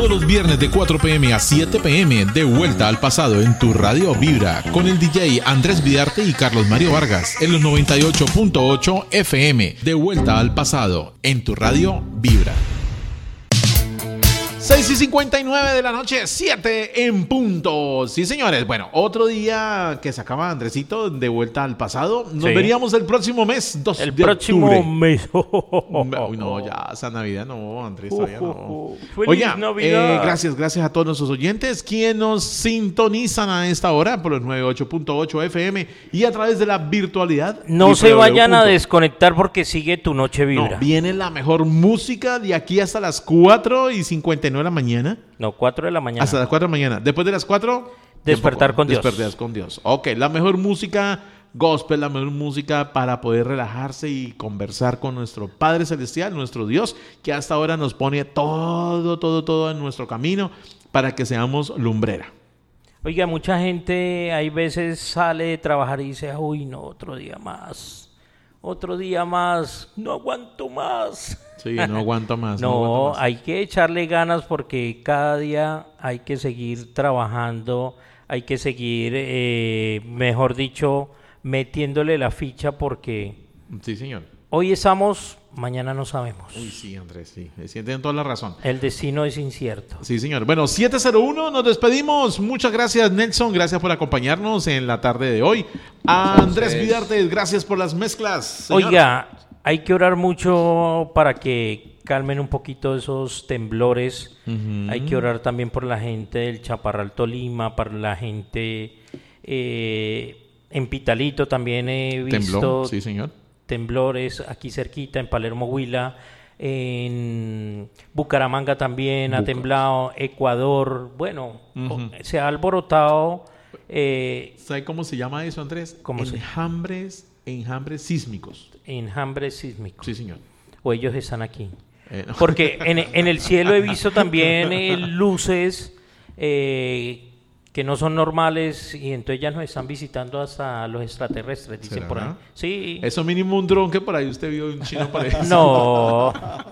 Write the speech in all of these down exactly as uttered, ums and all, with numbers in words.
Todos los viernes de cuatro p.m. a siete p.m. de Vuelta al Pasado en tu radio Vibra con el D J Andrés Vidarte y Carlos Mario Vargas en los noventa y ocho punto ocho F M. De Vuelta al Pasado en tu radio Vibra. seis y cincuenta y nueve de la noche, siete en punto. Sí, señores. Bueno, otro día que se acaba, Andresito, de Vuelta al Pasado. Nos sí. veríamos el próximo mes, dos el de próximo octubre. mes. Uy, no, ya, esa Navidad no, Andrés, todavía no. Feliz Oiga, Navidad. Eh, gracias, gracias a todos nuestros oyentes quienes nos sintonizan a esta hora por los noventa y ocho punto ocho F M y a través de la virtualidad. No se vayan a desconectar porque sigue tu noche Vibra. No, viene la mejor música de aquí hasta las cuatro y cincuenta y nueve de la mañana. No, cuatro de la mañana. Hasta las cuatro de la mañana. Después de las cuatro, despertar con Dios. Despertar con Dios. Ok, la mejor música gospel, la mejor música para poder relajarse y conversar con nuestro Padre Celestial, nuestro Dios, que hasta ahora nos pone todo, todo, todo en nuestro camino para que seamos lumbrera. Oiga, mucha gente hay veces sale de trabajar y dice, uy, no, otro día más. Otro día más. No aguanto más. Sí, no aguanto más. no, no aguanto más. Hay que echarle ganas porque cada día hay que seguir trabajando, hay que seguir, eh, mejor dicho, metiéndole la ficha porque... Sí, señor. Hoy estamos, mañana no sabemos. Uy, sí, Andrés, sí. Tienen toda la razón. El destino es incierto. Sí, señor. Bueno, siete cero uno, nos despedimos. Muchas gracias, Nelson. Gracias por acompañarnos en la tarde de hoy. A Andrés Vidarte, gracias por las mezclas. Señor. Oiga, hay que orar mucho para que calmen un poquito esos temblores. Uh-huh. Hay que orar también por la gente del Chaparral Tolima, para la gente eh, en Pitalito también he visto. Tembló, sí, señor. Temblores aquí cerquita, en Palermo, Huila, en Bucaramanga también Buca. ha temblado, Ecuador, bueno, uh-huh. se ha alborotado. Eh, ¿Sabe cómo se llama eso, Andrés? ¿Cómo enjambres, se... enjambres sísmicos. Enjambres sísmicos. Sí, señor. O ellos están aquí. Eh, no. Porque en, en el cielo he visto también eh, luces eh, que no son normales y entonces ya nos están visitando hasta los extraterrestres, dicen ¿Será? por ahí. Sí. Eso mínimo un dron que por ahí usted vio un chino por ahí. No.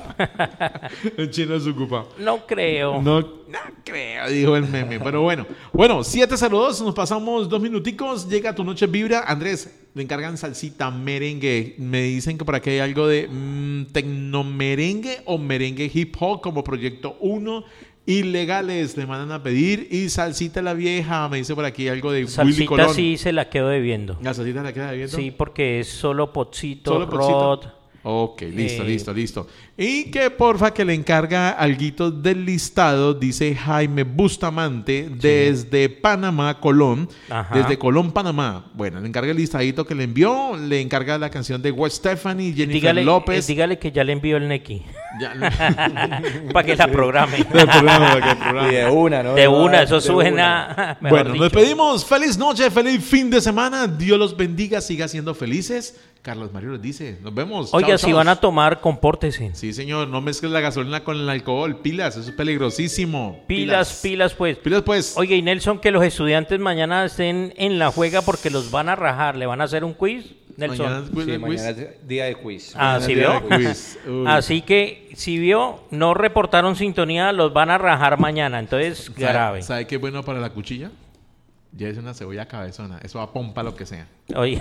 Un chino se ocupa. No creo. No, no creo, dijo el meme. Pero bueno. Bueno, siete cero dos, nos pasamos dos minuticos. Llega tu noche Vibra. Andrés, le encargan salsita, merengue. Me dicen que por aquí hay algo de mmm, tecnomerengue o merengue hip hop como Proyecto uno. Ilegales le mandan a pedir. Y salsita la vieja, me dice por aquí algo de salsita Willy Colón. Salsita sí se la quedo debiendo. ¿La salsita la queda debiendo? Sí, porque es solo Potsito, ¿Solo Rod. Potsito? Ok, listo, eh, listo, listo. Y que porfa que le encarga alguito del listado, dice Jaime Bustamante, sí. desde Panamá, Colón. Ajá. Desde Colón, Panamá. Bueno, le encarga el listadito que le envió, le encarga la canción de West Stephanie, Jennifer dígale, López. Eh, dígale que ya le envió el Neki. Ya, no. Para que la programe. El programa, que el programa. Y de una, ¿no? De una, eso de suena. Una. Bueno, dicho. Nos despedimos. Feliz noche, feliz fin de semana. Dios los bendiga, siga siendo felices. Carlos Mario les dice, nos vemos. Oiga, chao, si chao. Van a tomar, compórtese. Sí, señor, no mezcles la gasolina con el alcohol. Pilas, eso es peligrosísimo. Pilas, pilas, pilas pues. Pilas, pues. Oiga, y Nelson, que los estudiantes mañana estén en la juega porque los van a rajar. ¿Le van a hacer un quiz, Nelson? Mañana es, quiz, sí, mañana es día de quiz. Ah, ¿sí vio? Así que, si vio, no reportaron sintonía, los van a rajar mañana. Entonces, ¿Sabe, grave. ¿Sabe qué es bueno para la cuchilla? Ya es una cebolla cabezona. Eso va a pompa lo que sea. Oiga,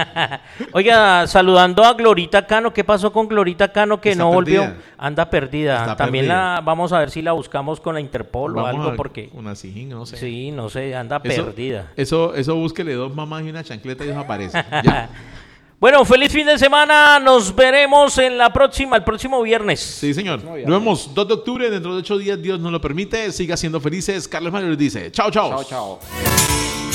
Oiga, saludando a Glorita Cano. ¿Qué pasó con Glorita Cano que Está no perdida. volvió? Anda perdida. Está También perdida. la vamos a ver si la buscamos con la Interpol Vamos o algo a, porque una sijín, no sé. Sí, no sé, anda eso, perdida. Eso, eso búsquele dos mamás y una chancleta y eso aparece. Ya. Bueno, feliz fin de semana. Nos veremos en la próxima, el próximo viernes. Sí, señor. Nos vemos dos de octubre. Dentro de ocho días, Dios nos lo permite. Siga siendo felices. Carlos Mario les dice: chao, chao. Chao, chao.